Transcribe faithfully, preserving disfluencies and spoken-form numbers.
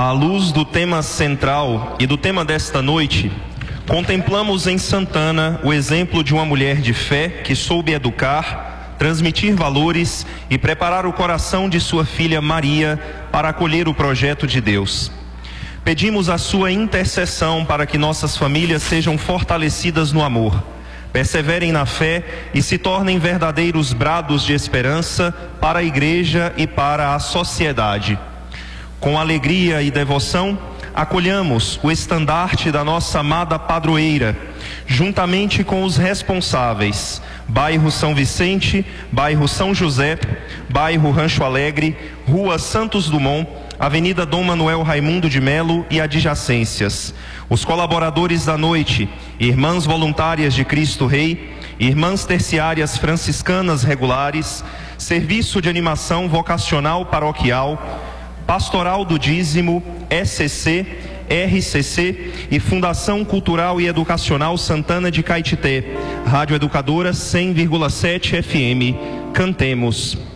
À luz do tema central e do tema desta noite, contemplamos em Santana o exemplo de uma mulher de fé que soube educar, transmitir valores e preparar o coração de sua filha Maria para acolher o projeto de Deus. Pedimos a sua intercessão para que nossas famílias sejam fortalecidas no amor, perseverem na fé e se tornem verdadeiros brados de esperança para a igreja e para a sociedade. Com alegria e devoção, acolhamos o estandarte da nossa amada padroeira, juntamente com os responsáveis, bairro São Vicente, bairro São José, bairro Rancho Alegre, Rua Santos Dumont, Avenida Dom Manuel Raimundo de Melo e adjacências, os colaboradores da noite, irmãs voluntárias de Cristo Rei, irmãs terciárias franciscanas regulares, serviço de animação vocacional paroquial, Pastoral do Dízimo, E C C, R C C e Fundação Cultural e Educacional Santana de Caetité, Rádio Educadora cem vírgula sete F M. Cantemos.